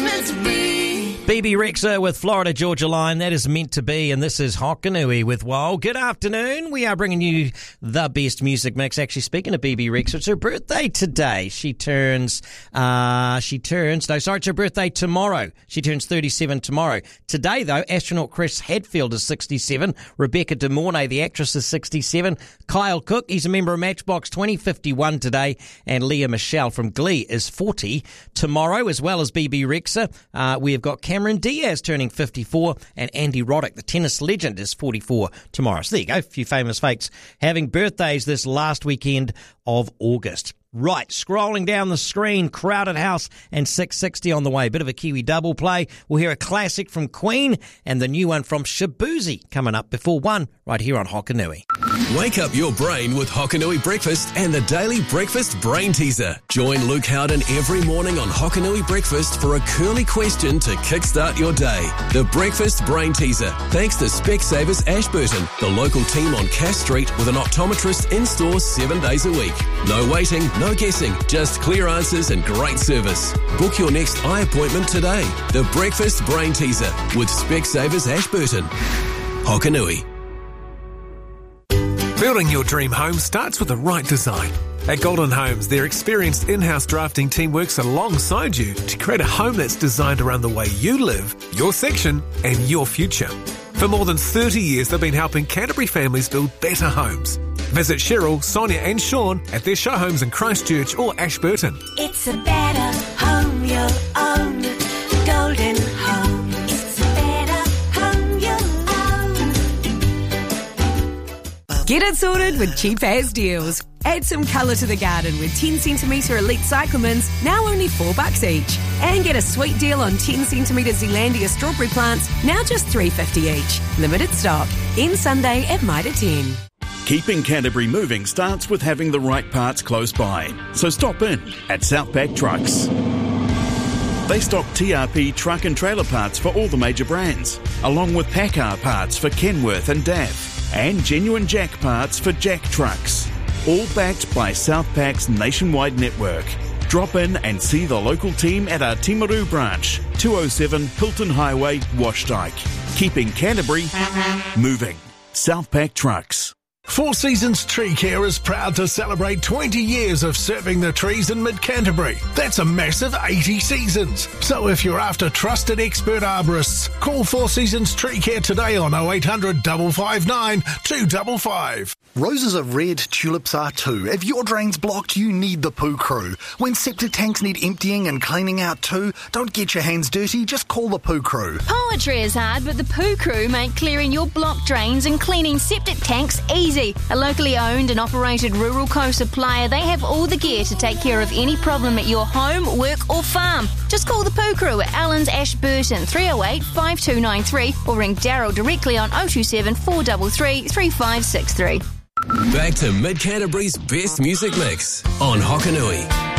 meant to be. BB Rexa with Florida Georgia Line. That is meant to be. And this is Hokanui with Wow. Good afternoon. We are bringing you the best music mix. Actually, speaking of BB Rexa, it's her birthday today. It's her birthday tomorrow. She turns 37 tomorrow. Today, though, astronaut Chris Hadfield is 67. Rebecca De Mornay, the actress, is 67. Kyle Cook, he's a member of Matchbox 20, 51 today. And Leah Michelle from Glee is 40 tomorrow, as well as BB Rexa. We have got Cameron Diaz turning 54, and Andy Roddick, the tennis legend, is 44 tomorrow. So there you go, a few famous fakes having birthdays this last weekend of August. Right, scrolling down the screen, Crowded House and 660 on the way. Bit of a Kiwi double play. We'll hear a classic from Queen and the new one from Shabuzi coming up before 1 right here on Hokanui. Wake up your brain with Hokanui Breakfast and the Daily Breakfast Brain Teaser. Join Luke Howden every morning on Hokanui Breakfast for a curly question to kickstart your day. The Breakfast Brain Teaser. Thanks to Specsavers Ashburton, the local team on Cass Street with an optometrist in-store 7 days a week. No waiting, no guessing, just clear answers and great service. Book your next eye appointment today. The Breakfast Brain Teaser with Specsavers Ashburton. Hokanui. Building your dream home starts with the right design. At Golden Homes, their experienced in-house drafting team works alongside you to create a home that's designed around the way you live, your section, and your future. For more than 30 years, they've been helping Canterbury families build better homes. Visit Cheryl, Sonia and Sean at their show homes in Christchurch or Ashburton. It's a better home you'll own. Golden Home. It's a better home you'll own. Get it sorted with Cheap As Deals. Add some colour to the garden with 10cm Elite Cyclamens, now only $4 each. And get a sweet deal on 10cm Zealandia strawberry plants, now just $3.50 each. Limited stock. End Sunday at Mitre 10. Keeping Canterbury moving starts with having the right parts close by. So stop in at Southpack Trucks. They stock TRP truck and trailer parts for all the major brands, along with PACCAR parts for Kenworth and DAF, and genuine Jack parts for Jack trucks. All backed by Southpack's nationwide network. Drop in and see the local team at our Timaru branch, 207 Hilton Highway, Washdyke. Keeping Canterbury moving. Southpack Trucks. Four Seasons Tree Care is proud to celebrate 20 years of serving the trees in mid-Canterbury. That's a massive 80 seasons. So if you're after trusted expert arborists, call Four Seasons Tree Care today on 0800 559 255. Roses are red, tulips are too. If your drain's blocked, you need the Poo Crew. When septic tanks need emptying and cleaning out too, don't get your hands dirty, just call the Poo Crew. Poetry is hard, but the Poo Crew make clearing your blocked drains and cleaning septic tanks easy. A locally owned and operated rural co-supplier, they have all the gear to take care of any problem at your home, work or farm. Just call the Poo Crew at Allen's Ashburton 308 5293 or ring Daryl directly on 027 433 3563. Back to Mid-Canterbury's best music mix on Hokanui.